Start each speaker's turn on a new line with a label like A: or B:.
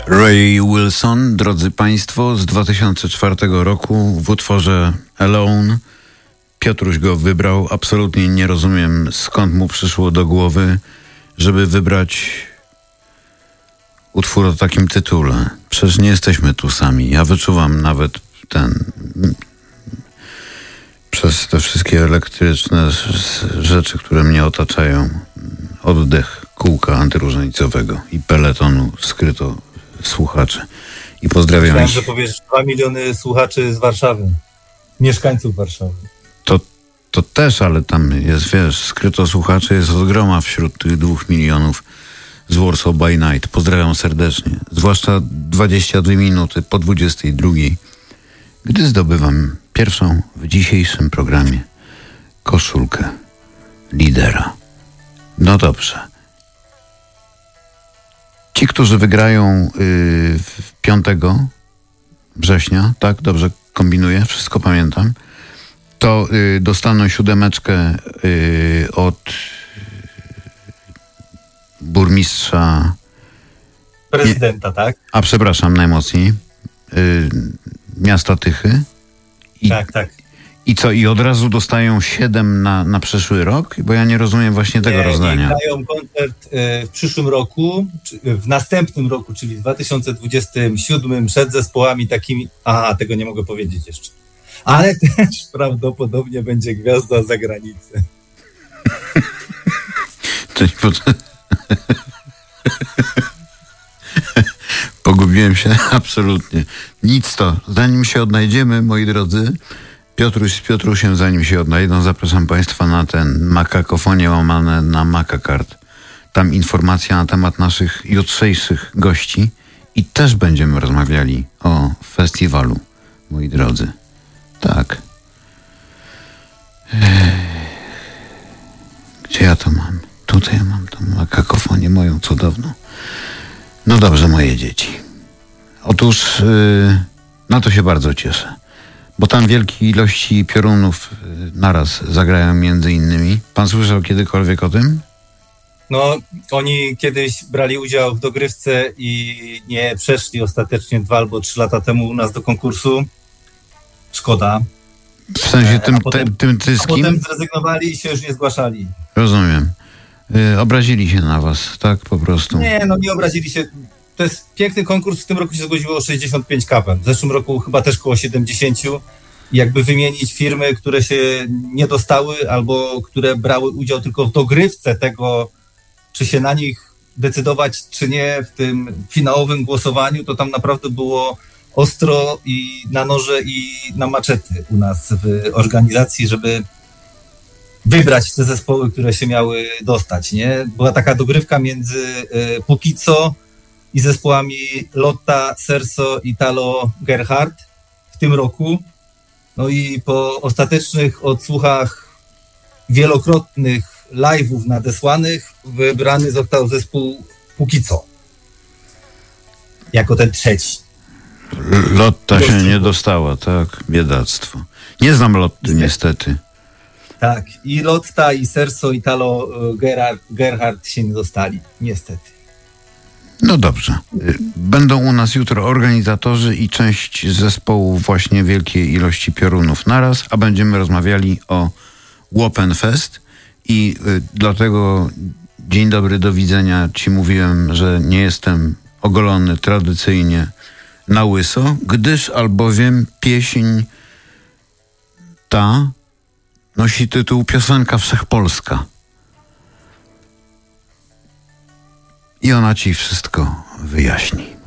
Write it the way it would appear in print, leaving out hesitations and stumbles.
A: Ray Wilson, drodzy Państwo, z 2004 roku w utworze Alone. Piotruś go wybrał. Absolutnie nie rozumiem, skąd mu przyszło do głowy, żeby wybrać utwór o takim tytule. Przecież nie jesteśmy tu sami. Ja wyczuwam nawet przez te wszystkie elektryczne rzeczy, które mnie otaczają, oddech kółka antyróżanicowego i peletonu skryto słuchaczy. I pozdrawiam
B: Myślałem,
A: ich.
B: że powiesz 2 miliony słuchaczy z Warszawy. Mieszkańców Warszawy.
A: To też, ale tam jest, wiesz, skryto słuchaczy jest od groma wśród tych 2 milionów z Warsaw by Night. Pozdrawiam serdecznie. Zwłaszcza 22 minuty po 22, gdy zdobywam pierwszą w dzisiejszym programie koszulkę lidera. No dobrze. Ci, którzy wygrają 5 września, tak, dobrze kombinuję, wszystko pamiętam, to dostaną 7 od burmistrza...
B: Prezydenta, tak?
A: A przepraszam, najmocniej. Miasta Tychy.
B: Tak.
A: I co, i od razu dostają 7 na przyszły rok? Bo ja nie rozumiem właśnie tego rozdania.
B: Dają koncert w przyszłym roku, w następnym roku, czyli w 2027, przed zespołami takimi... Aha, tego nie mogę powiedzieć jeszcze. Ale też prawdopodobnie będzie gwiazda z zagranicy.
A: Pogubiłem się absolutnie. Nic to. Zanim się odnajdziemy, moi drodzy, Piotruś z Piotrusiem, zanim się odnajdą, zapraszam Państwa na ten Makakofonię łamane na Makakart. Tam informacja na temat naszych jutrzejszych gości i też będziemy rozmawiali o festiwalu, moi drodzy. Tak. Gdzie ja to mam? Tutaj ja mam tą Makakofonię moją cudowną. No dobrze, moje dzieci. Otóż na to się bardzo cieszę. Bo tam wielkie ilości piorunów naraz zagrają między innymi. Pan słyszał kiedykolwiek o tym?
B: No, oni kiedyś brali udział w dogrywce i nie przeszli ostatecznie 2 albo 3 lata temu u nas do konkursu. Szkoda.
A: W sensie tym tyskim?
B: A potem zrezygnowali i się już nie zgłaszali.
A: Rozumiem. Obrazili się na was, tak po prostu.
B: Nie obrazili się. To jest piękny konkurs. W tym roku się zgłosiło 65 kapel. W zeszłym roku chyba też koło 70. I jakby wymienić firmy, które się nie dostały albo które brały udział tylko w dogrywce tego, czy się na nich decydować, czy nie w tym finałowym głosowaniu, to tam naprawdę było ostro i na noże i na maczety u nas w organizacji, żeby wybrać te zespoły, które się miały dostać, nie? Była taka dogrywka między Póki Co i zespołami Lotta, Serso i Italo Gerhard w tym roku. No i po ostatecznych odsłuchach wielokrotnych live'ów nadesłanych wybrany został zespół Póki Co. Jako ten trzeci.
A: Lotta się nie dostała, tak? Biedactwo. Nie znam Lotty niestety.
B: Tak. I Lotta, i Serso, i Italo Gerhard się nie dostali. Niestety.
A: No dobrze. Będą u nas jutro organizatorzy i część zespołu właśnie wielkiej ilości piorunów naraz, a będziemy rozmawiali o Łopenfest i dlatego dzień dobry, do widzenia. Ci mówiłem, że nie jestem ogolony tradycyjnie na łyso, gdyż albowiem pieśń ta nosi tytuł Piosenka Wszechpolska. I ona ci wszystko wyjaśni.